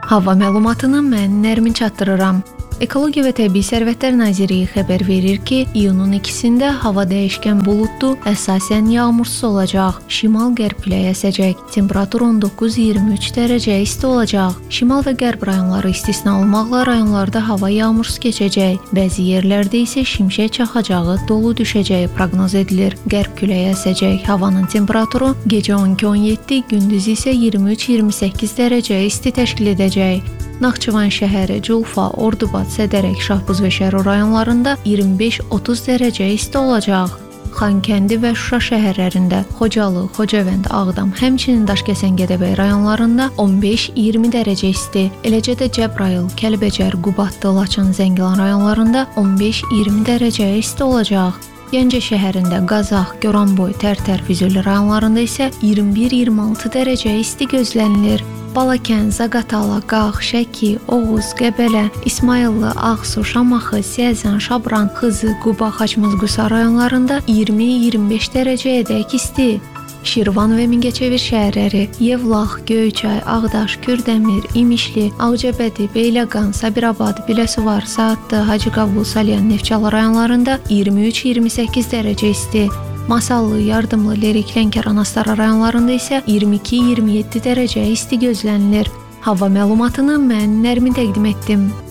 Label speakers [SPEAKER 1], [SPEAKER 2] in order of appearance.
[SPEAKER 1] Hava məlumatını mən Nərmin çatdırıram. Ekologiya və Təbii Sərvətlər Nazirliyi xəbər verir ki, iyunun 2-sində hava dəyişkən buludlu, əsasən yağmursuz olacaq. Şimal-qərb küləyi əsəcək. Temperatur 19-23 dərəcə isti olacaq. Şimal və qərb rayonları istisna olmaqla rayonlarda hava yağmursuz keçəcək. Bəzi yerlərdə isə şimşək çaxacağı, dolu düşəcəyi proqnoz edilir. Qərb küləyi əsəcək. Havanın temperaturu gecə 12-17, gündüz isə 23-28 dərəcə isti təşkil edəcək. Naxçıvan şəhəri, Culfa, Ordubad, Sədərək, Şahbuz və Şərur rayonlarında 25-30 dərəcə isti olacaq. Xankəndi və Şuşa şəhərlərində, Xocalı, Xocavənd, Ağdam, həmçinin Daşkəsən, Gədəbəy rayonlarında 15-20 dərəcə isti. Eləcə də Cəbrayıl, Kəlbəcər, Qubadlı, Laçın, Zəngilan rayonlarında 15-20 dərəcə isti olacaq. Gəncə şəhərində, Qazax, Goranboy, Tərtər, Füzuli rayonlarında isə 21-26 dərəcə isti gözlənilir. Balakən, Zaqatala, Qax, Şəki, Oğuz, Qəbələ, İsmayıllı, Ağsu, Şamaxı, Siyəzən, Şabran, Xızı, Quba, Xaçmaz-Qusa rayonlarında 20-25 dərəcəyədək isti. Şirvan və Mingəçevir şəhərləri, Yevlax, Göyçay, Ağdaş, Kürdəmir, İmişli, Ağcabədi, Beyləqan, Sabirabad, Biləsuvar, Saatlı, Hacıqabul, Salyan, Neftçala rayonlarında 23-28 dərəcə isti. Masallı, Yardımlı, Lerik, Lənkəran, Astara rayonlarında isə 22-27 dərəcə isti gözlənilir. Hava məlumatını mən Nərmin təqdim etdim.